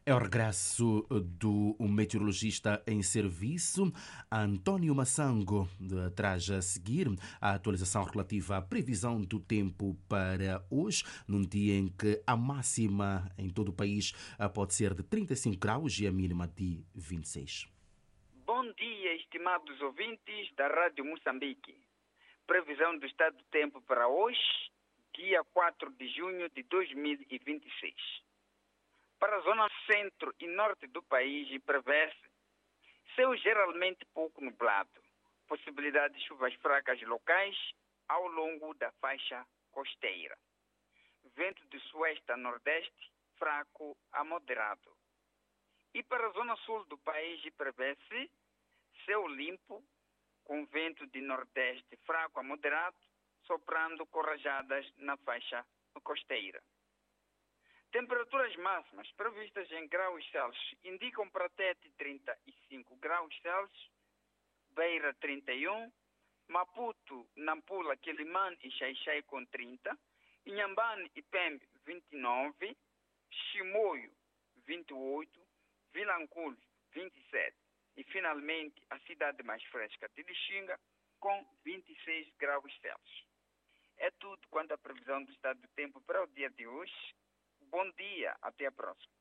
É o regresso do meteorologista em serviço, António Massango, traz a seguir a atualização relativa à previsão do tempo para hoje, num dia em que a máxima em todo o país pode ser de 35 graus e a mínima de 26. Bom dia, estimados ouvintes da Rádio Moçambique. Previsão do estado do tempo para hoje, dia 4 de junho de 2026. Para a zona centro e norte do país, prevê-se céu geralmente pouco nublado, possibilidade de chuvas fracas locais ao longo da faixa costeira. Vento de sueste a nordeste, fraco a moderado. E para a zona sul do país, prevê-se céu limpo, com vento de nordeste fraco a moderado, soprando com rajadas na faixa costeira. Temperaturas máximas previstas em graus Celsius indicam para Tete 35 graus Celsius, Beira 31, Maputo, Nampula, Quelimane e Xai-Xai com 30, Inhambane e Pembe 29, Chimoio 28, Vilanculo 27 e finalmente a cidade mais fresca de Lixinga com 26 graus Celsius. É tudo quanto à previsão do estado do tempo para o dia de hoje. Bom dia, até a próxima.